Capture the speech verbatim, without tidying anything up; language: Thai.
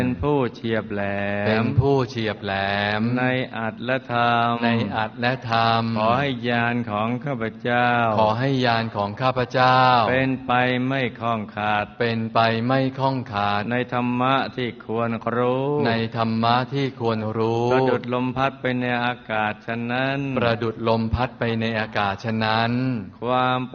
เป็นผู้เฉียบแหลมเป็นผู้เฉียบแหลมในอัตและธรรมในอัตและธรรมขอให้ญาณของข้าพเจ้าขอให้ญาณของข้าพเจ้าเป็นไปไม่ข้องขาดเป็นไปไม่ข้องขาดในธรรมะที่ควรรู้ในธรรมะที่ควรรู้ประดุจลมพัดไปในอากาศฉะนั้นประดุจลมพัดไปในอากาศฉะนั้นความ